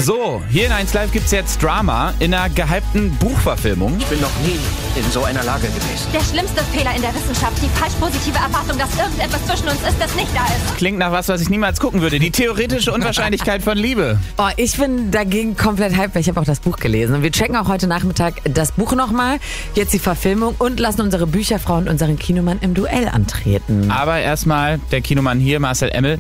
So, hier in 1 Live gibt's jetzt Drama in einer gehypten Buchverfilmung. Ich bin noch nie in so einer Lage gewesen. Der schlimmste Fehler in der Wissenschaft, die falsch positive Erwartung, dass irgendetwas zwischen uns ist, das nicht da ist. Klingt nach was ich niemals gucken würde. Die theoretische Unwahrscheinlichkeit von Liebe. Oh, ich bin dagegen komplett hyped, weil ich habe auch das Buch gelesen. Und wir checken auch heute Nachmittag das Buch nochmal, jetzt die Verfilmung und lassen unsere Bücherfrau und unseren Kinomann im Duell antreten. Aber erstmal der Kinomann hier, Marcel Emmel.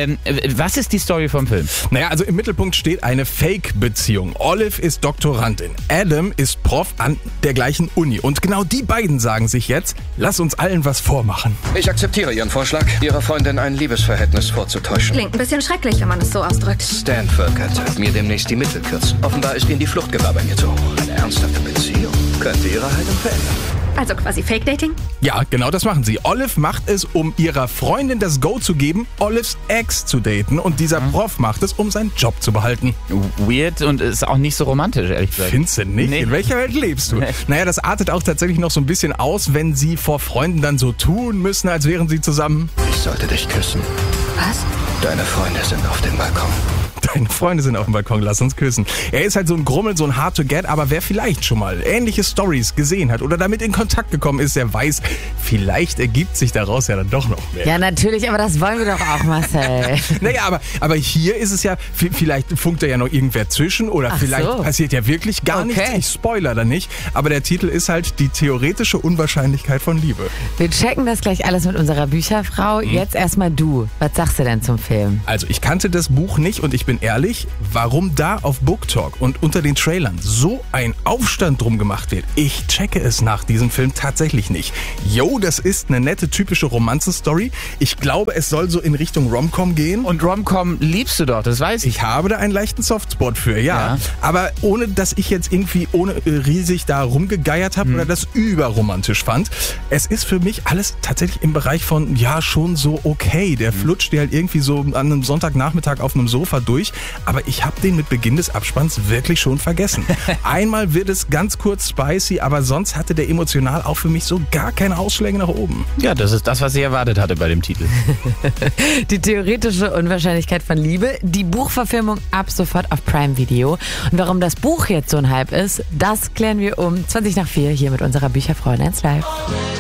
Was ist die Story vom Film? Naja, also im Mittelpunkt steht eine Fake-Beziehung. Olive ist Doktorandin. Adam ist Prof an der gleichen Uni. Und genau die beiden sagen sich jetzt, lass uns allen was vormachen. Ich akzeptiere Ihren Vorschlag, Ihrer Freundin ein Liebesverhältnis vorzutäuschen. Klingt ein bisschen schrecklich, wenn man es so ausdrückt. Stanford könnte mir demnächst die Mittel kürzen. Offenbar ist Ihnen die Fluchtgefahr bei mir zu hoch. Eine ernsthafte Beziehung könnte Ihre Haltung verändern. Also quasi Fake-Dating? Ja, genau das machen sie. Olive macht es, um ihrer Freundin das Go zu geben, Olives Ex zu daten. Und dieser Prof macht es, um seinen Job zu behalten. Weird und ist auch nicht so romantisch, ehrlich gesagt. Findest du nicht? Nee. In welcher Welt lebst du? Nee. Naja, das artet auch tatsächlich noch so ein bisschen aus, wenn sie vor Freunden dann so tun müssen, als wären sie zusammen. Ich sollte dich küssen. Was? Deine Freunde sind auf dem Balkon. Deine Freunde sind auf dem Balkon, lass uns küssen. Er ist halt so ein Grummel, so ein Hard to get, aber wer vielleicht schon mal ähnliche Stories gesehen hat oder damit in Kontakt gekommen ist, der weiß, vielleicht ergibt sich daraus ja dann doch noch mehr. Ja, natürlich, aber das wollen wir doch auch, Marcel. Naja, aber hier ist es ja, vielleicht funkt da ja noch irgendwer zwischen oder Ach vielleicht so. passiert ja wirklich gar nichts. Ich spoiler da nicht, aber der Titel ist halt die theoretische Unwahrscheinlichkeit von Liebe. Wir checken das gleich alles mit unserer Bücherfrau. Jetzt erstmal du. Was sagst du denn zum Film? Also ich kannte das Buch nicht und ich bin ehrlich, warum da auf BookTalk und unter den Trailern so ein Aufstand drum gemacht wird, ich checke es nach diesem Film tatsächlich nicht. Jo, das ist eine nette, typische Romanzenstory. Ich glaube, es soll so in Richtung Rom-Com gehen. Und Rom-Com liebst du doch, das weiß ich. Ich habe da einen leichten Softspot für, ja. Aber ohne, dass ich jetzt irgendwie riesig da rumgegeiert habe oder das überromantisch fand. Es ist für mich alles tatsächlich im Bereich von, ja, schon so okay. Der flutscht dir halt irgendwie so an einem Sonntagnachmittag auf einem Sofa durch. Aber ich habe den mit Beginn des Abspanns wirklich schon vergessen. Einmal wird es ganz kurz spicy, aber sonst hatte der emotional auch für mich so gar keine Ausschläge nach oben. Ja, das ist das, was ich erwartet hatte bei dem Titel. Die theoretische Unwahrscheinlichkeit von Liebe, die Buchverfilmung ab sofort auf Prime Video. Und warum das Buch jetzt so ein Hype ist, das klären wir um 4:20 hier mit unserer Bücherfrau in 1 Live.